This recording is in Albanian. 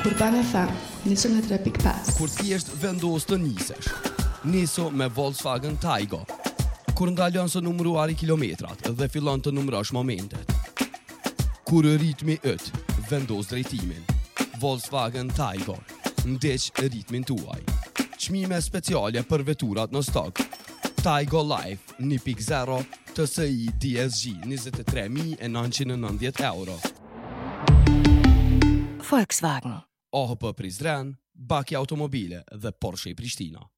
Urbana FM 103.5. Kur thjesht vendos të nisesh, niso me Volkswagen Taygo. Kur ndalon së numëruari kilometrat dhe fillon të numërosh momentet. Kur ritmi yt vendos drejtimin. Volkswagen Taygo, ndeq ritmin tuaj. Çmime speciale për veturat në stok. Taygo Life 1.0 TSI DSG 23.990 euro. Volkswagen. AHP Prizren, Baki Automobile dhe Porsche Prishtina.